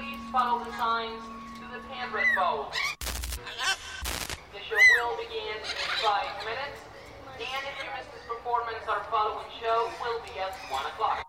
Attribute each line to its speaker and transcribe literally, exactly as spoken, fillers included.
Speaker 1: please follow the signs to the Tambreth Bowl. The show will begin in five minutes, and if you miss this performance, our following show will be at one o'clock.